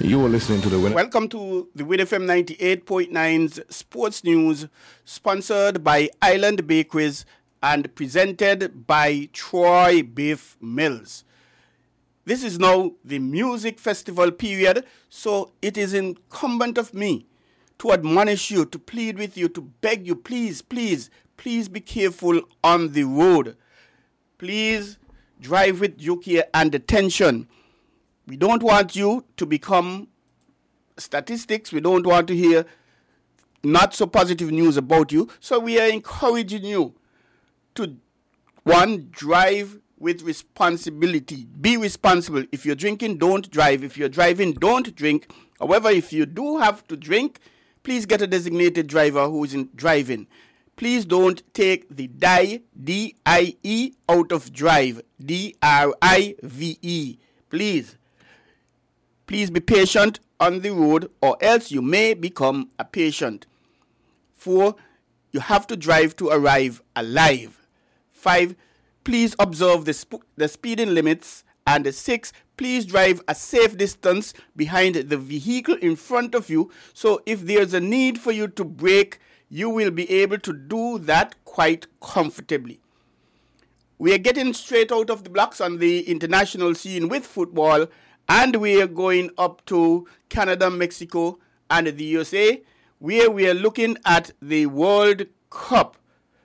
You are listening to the winner. Welcome to the Win FM 98.9's Sports News, sponsored by Island Bakeries and presented by Troy Beef Mills. This is now the music festival period, so it is incumbent of me to admonish you, to plead with you, to beg you, please be careful on the road. Please drive with due care and attention. We don't want you to become statistics. We don't want to hear not so positive news about you. So we are encouraging you to, one, drive with responsibility. Be responsible. If you're drinking, don't drive. If you're driving, don't drink. However, if you do have to drink, please get a designated driver who isn't driving. Please don't take the D-I-E, out of drive. D-R-I-V-E. Please be patient on the road, or else you may become a patient. 4, you have to drive to arrive alive. 5, please observe the speeding limits. And 6, please drive a safe distance behind the vehicle in front of you. So if there's a need for you to brake, you will be able to do that quite comfortably. We are getting straight out of the blocks on the international scene with football, and we are going up to Canada, Mexico, and the USA, where we are looking at the World Cup.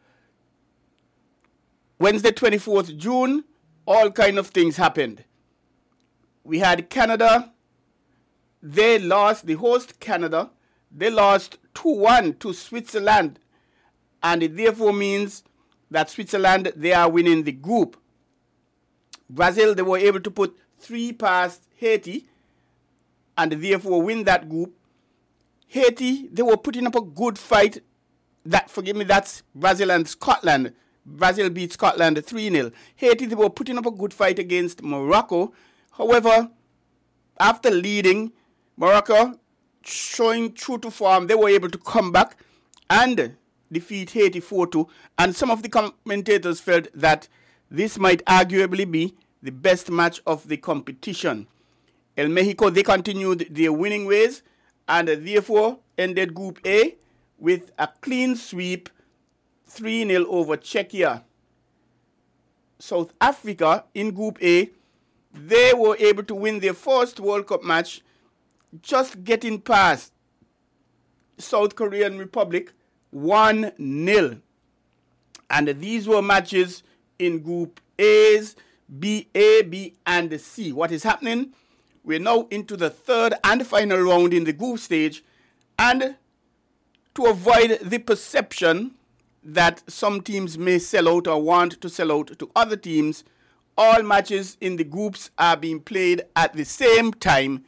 Wednesday, 24th June, all kind of things happened. We had Canada. They lost, the host Canada, they lost 2-1 to Switzerland. And it therefore means that Switzerland, they are winning the group. Brazil, they were able to put 3 past Haiti and therefore win that group. Haiti, they were putting up a good fight. That's Brazil and Scotland. Brazil beat Scotland 3-0. Haiti, they were putting up a good fight against Morocco. However, after leading, Morocco, showing true to form, they were able to come back and defeat Haiti 4-2. And some of the commentators felt that this might arguably be the best match of the competition. El Mexico, they continued their winning ways and therefore ended Group A with a clean sweep, 3-0 over Czechia. South Africa in Group A, they were able to win their first World Cup match, just getting past South Korean Republic 1-0. And these were matches in Group A's, B, A, B, and C. What is happening? We're now into the third and final round in the group stage, and to avoid the perception that some teams may sell out or want to sell out to other teams, all matches in the groups are being played at the same time.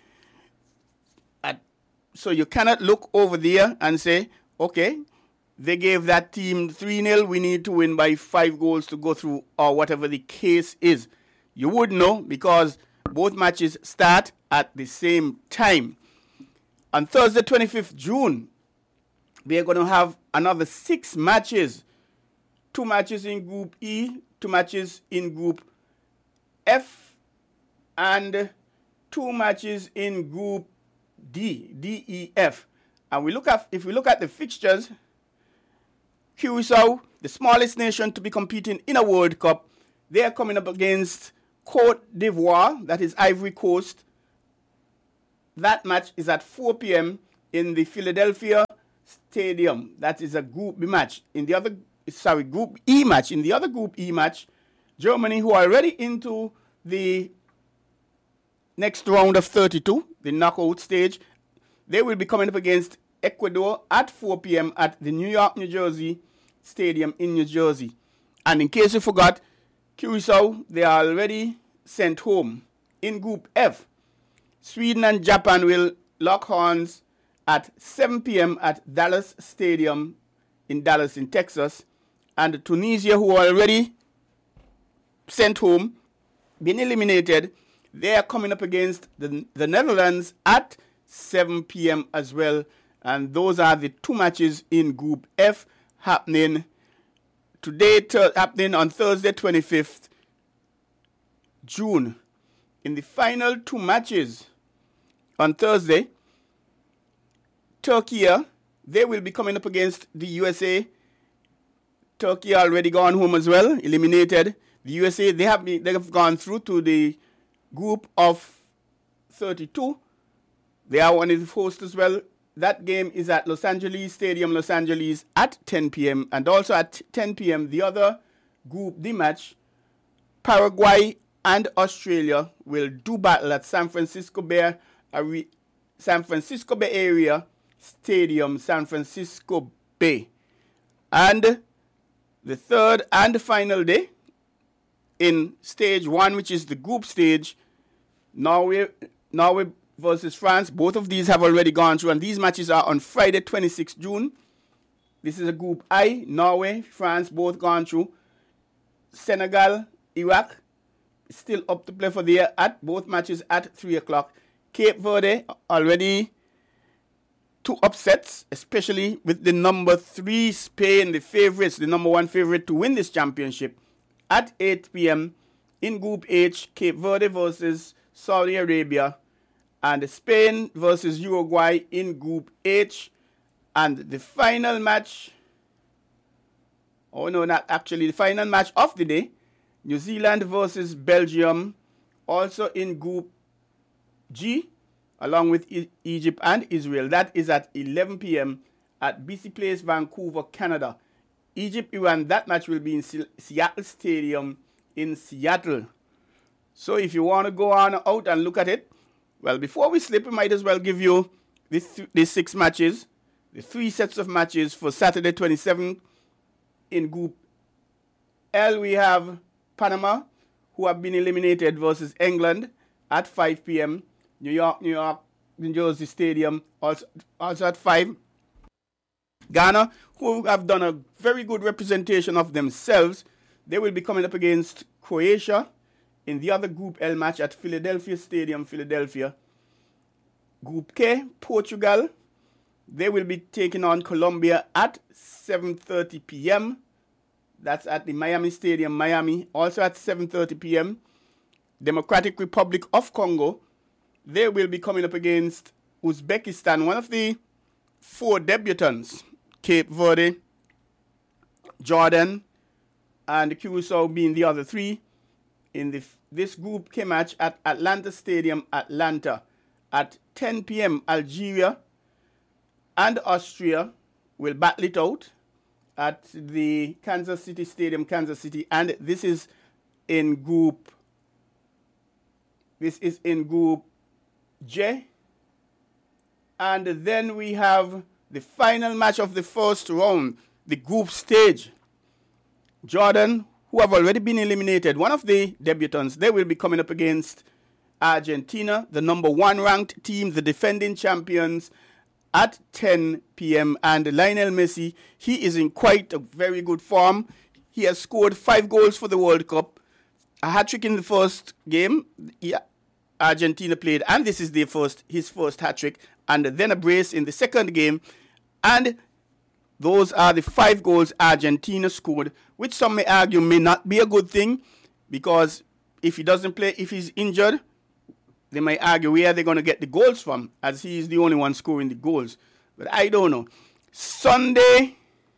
So you cannot look over there and say, okay, they gave that team 3-0, we need to win by 5 goals to go through, or whatever the case is. You would know because both matches start at the same time. On Thursday, 25th June, we are going to have another 6 matches. 2 matches in Group E, 2 matches in Group F, and 2 matches in Group D, E, F. And if we look at the fixtures, Curacao, the smallest nation to be competing in a World Cup, they are coming up against Côte d'Ivoire, that is Ivory Coast. That match is at 4 p.m. in the Philadelphia Stadium. That is a Group B match. Group E match. In the other Group E match, Germany, who are already into the next round of 32, the knockout stage, they will be coming up against Ecuador at 4 p.m. at the New York, New Jersey Stadium in New Jersey. And in case you forgot, Curacao, they are already sent home. In Group F, Sweden and Japan will lock horns at 7 p.m. at Dallas Stadium in Dallas, in Texas. And Tunisia, who are already sent home, been eliminated, they are coming up against the Netherlands at 7 p.m. as well. And those are the 2 matches in Group F happening today, happening on Thursday, 25th June. In the final 2 matches on Thursday. Turkey, they will be coming up against the USA. Turkey already gone home as well, eliminated. The USA, they have gone through to the group of 32. They are one of the hosts as well. That game is at Los Angeles Stadium, Los Angeles at 10 p.m. And also at 10 p.m., the other Group D match, Paraguay and Australia will do battle at San Francisco Bay Area Stadium, San Francisco Bay. And the third and final day in stage 1, which is the group stage, Norway versus France. Both of these have already gone through, and these matches are on Friday, 26 June. This is a group I. Norway, France, both gone through. Senegal, Iraq, still up to play for the at both matches at 3 o'clock. Cape Verde, already 2 upsets, especially with the number 3 Spain, the favorites, the number 1 favorite to win this championship. At 8 p.m. in Group H, Cape Verde versus Saudi Arabia, and Spain versus Uruguay in Group H. And the final match, the final match of the day, New Zealand versus Belgium, also in Group G, along with Egypt and Israel. That is at 11 p.m. at BC Place, Vancouver, Canada. Egypt, Iran, that match will be in Seattle Stadium in Seattle. So if you want to go on out and look at it, well, before we sleep, we might as well give you the 6 matches, the 3 sets of matches for Saturday 27th. In Group L, we have Panama, who have been eliminated, versus England at 5 p.m. New York, New Jersey Stadium, also at 5. Ghana, who have done a very good representation of themselves, they will be coming up against Croatia in the other Group L match at Philadelphia Stadium, Philadelphia. Group K, Portugal, they will be taking on Colombia at 7:30 p.m. That's at the Miami Stadium, Miami, also at 7:30 p.m. Democratic Republic of Congo, they will be coming up against Uzbekistan, one of the 4 debutants, Cape Verde, Jordan, and Curacao being the other 3. In this Group K match at Atlanta Stadium, Atlanta, at 10 p.m. Algeria and Austria will battle it out at the Kansas City Stadium, Kansas City, and this is in Group J. And then we have the final match of the first round, the group stage. Jordan, who have already been eliminated, one of the debutants, they will be coming up against Argentina, the number 1 ranked team, the defending champions, at 10 p.m. And Lionel Messi, he is in quite a very good form. He has scored 5 goals for the World Cup, a hat-trick in the first game Argentina played, and this is his first hat-trick, and then a brace in the second game. And those are the 5 goals Argentina scored, which some may argue may not be a good thing, because if he doesn't play, if he's injured, they might argue where they're going to get the goals from, as he is the only one scoring the goals. But I don't know. Sunday,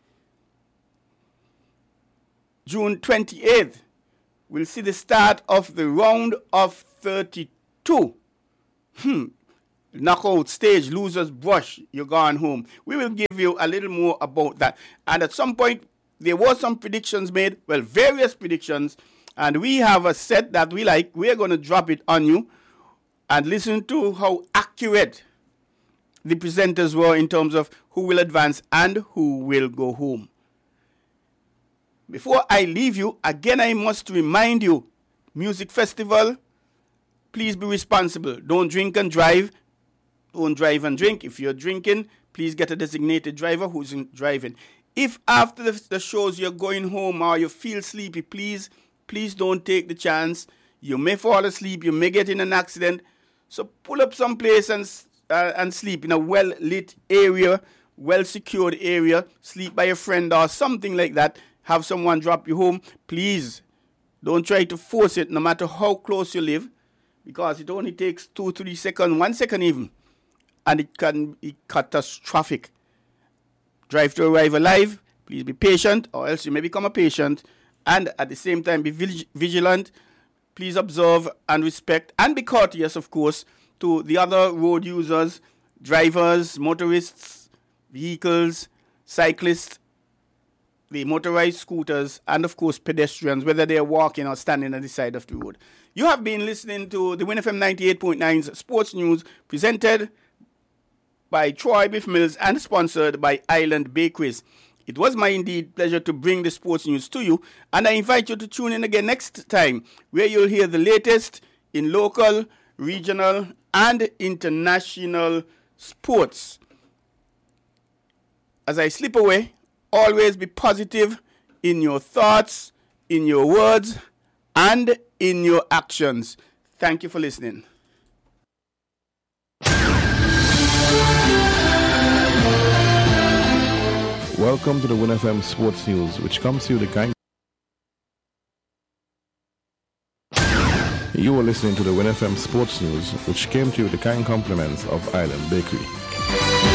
June 28th, we'll see the start of the round of 32. Knockout stage, losers brush, you're gone home. We will give you a little more about that. And at some point, there were some predictions made, various predictions, and we have a set that we like. We're going to drop it on you and listen to how accurate the presenters were in terms of who will advance and who will go home. Before I leave you, again, I must remind you, music festival, please be responsible. Don't drink and drive. Don't drive and drink. If you're drinking, please get a designated driver who's driving. If after the shows you're going home or you feel sleepy, please don't take the chance. You may fall asleep. You may get in an accident. So pull up someplace and sleep in a well-lit area, well-secured area. Sleep by a friend or something like that. Have someone drop you home. Please don't try to force it, no matter how close you live. because it only takes 2-3 seconds, 1 second even, and it can be catastrophic. Drive to arrive alive. Please be patient, or else you may become a patient, and at the same time be vigilant. Please observe and respect and be courteous, of course, to the other road users, drivers, motorists, vehicles, cyclists, the motorized scooters, and of course pedestrians, whether they are walking or standing at the side of the road. You have been listening to the Win FM 98.9's Sports News, presented by Troy Biff Mills and sponsored by Island Bakeries. It was my indeed pleasure to bring the sports news to you, and I invite you to tune in again next time, where you'll hear the latest in local, regional, and international sports. As I slip away, always be positive in your thoughts, in your words, and in your actions. Thank you for listening. Welcome to the Win FM Sports News, which comes to you the kind. You are listening to the Win FM Sports News, which came to you the kind compliments of Island Bakery.